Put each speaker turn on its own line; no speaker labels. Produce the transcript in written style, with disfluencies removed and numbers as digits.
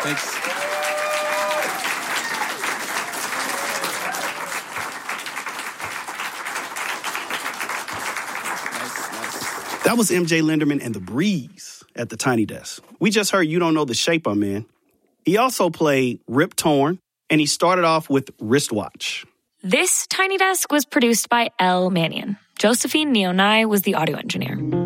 Thanks. That was MJ Lenderman and The Breeze at the Tiny Desk. We just heard You Don't Know the Shape I'm In. He also played Rip Torn, and he started off with Wristwatch.
This Tiny Desk was produced by Elle Mannion. Josephine Nionai was the audio engineer.